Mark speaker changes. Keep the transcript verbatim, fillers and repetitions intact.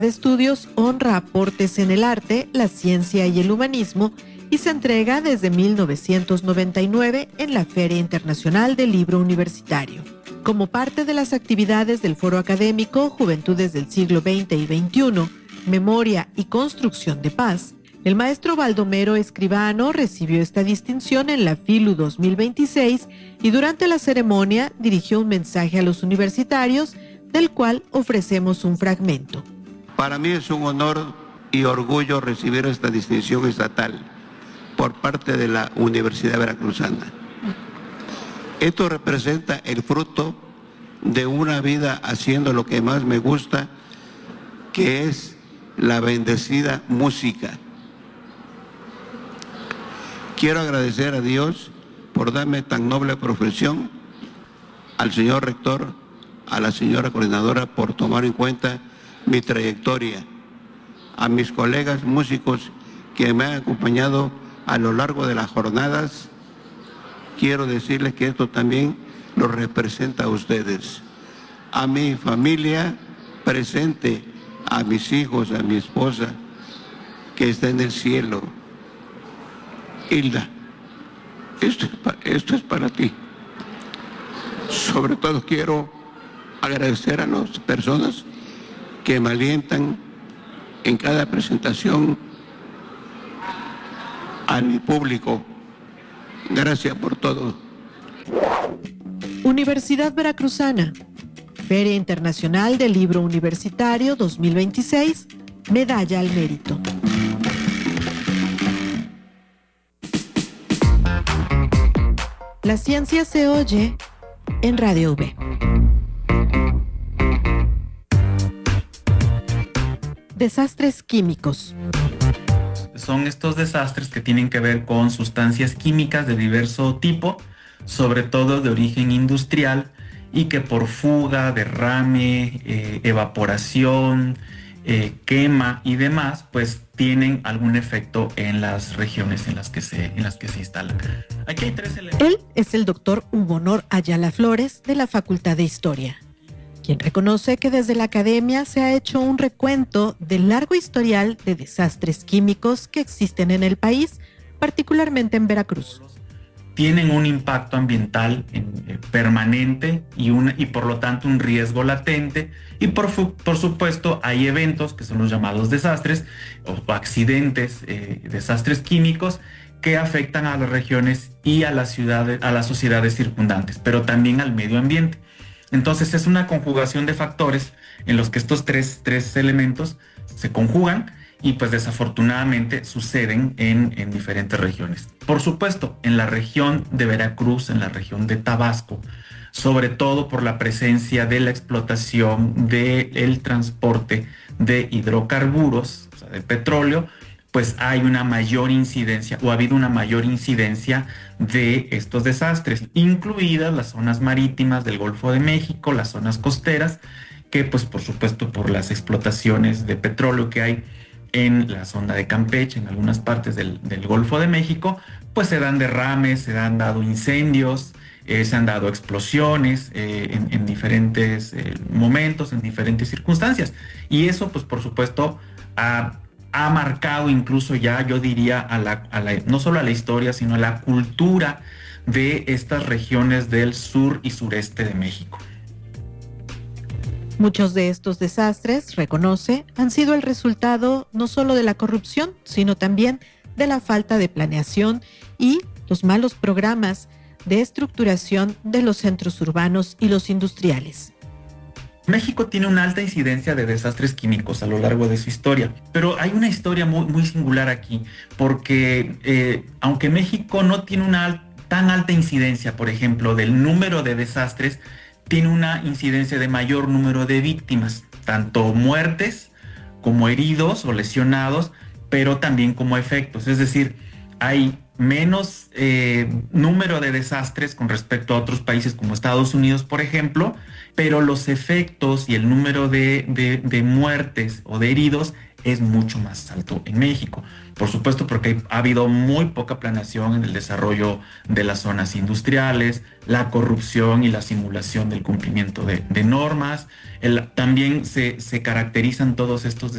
Speaker 1: de Estudios honra aportes en el arte, la ciencia y el humanismo y se entrega desde mil novecientos noventa y nueve en la Feria Internacional del Libro Universitario. Como parte de las actividades del Foro Académico Juventudes del Siglo veinte y veintiuno, Memoria y Construcción de Paz, el maestro Baldomero Escribano recibió esta distinción en la FILU dos mil veintiséis y durante la ceremonia dirigió un mensaje a los universitarios, del cual ofrecemos un fragmento.
Speaker 2: Para mí es un honor y orgullo recibir esta distinción estatal por parte de la Universidad Veracruzana. Esto representa el fruto de una vida haciendo lo que más me gusta, que es la bendecida música. Quiero agradecer a Dios por darme tan noble profesión, al señor rector, a la señora coordinadora por tomar en cuenta mi trayectoria, a mis colegas músicos que me han acompañado a lo largo de las jornadas. Quiero decirles que esto también lo representa a ustedes, a mi familia presente, a mis hijos, a mi esposa que está en el cielo. Hilda, esto es, para, esto es para ti. Sobre todo quiero agradecer a las personas que me alientan en cada presentación, a mi público. Gracias por todo.
Speaker 1: Universidad Veracruzana, Feria Internacional del Libro Universitario dos mil veintiséis, Medalla al Mérito. La ciencia se oye en Radio V. Desastres químicos.
Speaker 3: Son estos desastres que tienen que ver con sustancias químicas de diverso tipo, sobre todo de origen industrial, y que por fuga, derrame, eh, evaporación, eh, quema y demás, pues tienen algún efecto en las regiones en las que se, en las que se instalan. Aquí hay tres elementos.
Speaker 1: Él es el doctor Hugo Honor Ayala Flores, de la Facultad de Historia, quien reconoce que desde la academia se ha hecho un recuento del largo historial de desastres químicos que existen en el país, particularmente en Veracruz.
Speaker 3: Tienen un impacto ambiental en, eh, permanente y, una, y por lo tanto un riesgo latente, y por, fu- por supuesto hay eventos que son los llamados desastres o, o accidentes, eh, desastres químicos que afectan a las regiones y a las ciudades, a las sociedades circundantes, pero también al medio ambiente. Entonces es una conjugación de factores en los que estos tres, tres elementos se conjugan y pues desafortunadamente suceden en, en diferentes regiones. Por supuesto, en la región de Veracruz, en la región de Tabasco, sobre todo por la presencia de la explotación del transporte de hidrocarburos, o sea, de petróleo, pues hay una mayor incidencia o ha habido una mayor incidencia de estos desastres, incluidas las zonas marítimas del Golfo de México, las zonas costeras, que pues por supuesto por las explotaciones de petróleo que hay en la zona de Campeche, en algunas partes del, del Golfo de México, pues se dan derrames, se han dado incendios, eh, se han dado explosiones eh, en, en diferentes eh, momentos, en diferentes circunstancias. Y eso pues por supuesto ha... ha marcado incluso ya, yo diría, a la, a la, no solo a la historia, sino a la cultura de estas regiones del sur y sureste de México.
Speaker 1: Muchos de estos desastres, reconoce, han sido el resultado no solo de la corrupción, sino también de la falta de planeación y los malos programas de estructuración de los centros urbanos y los industriales.
Speaker 3: México tiene una alta incidencia de desastres químicos a lo largo de su historia, pero hay una historia muy, muy singular aquí, porque eh, aunque México no tiene una al- tan alta incidencia, por ejemplo, del número de desastres, tiene una incidencia de mayor número de víctimas, tanto muertes como heridos o lesionados, pero también como efectos, es decir, hay menos eh, número de desastres con respecto a otros países como Estados Unidos, por ejemplo, pero los efectos y el número de, de, de muertes o de heridos es mucho más alto en México. Por supuesto, porque ha habido muy poca planeación en el desarrollo de las zonas industriales, la corrupción y la simulación del cumplimiento de, de normas. El, también se, se caracterizan todos estos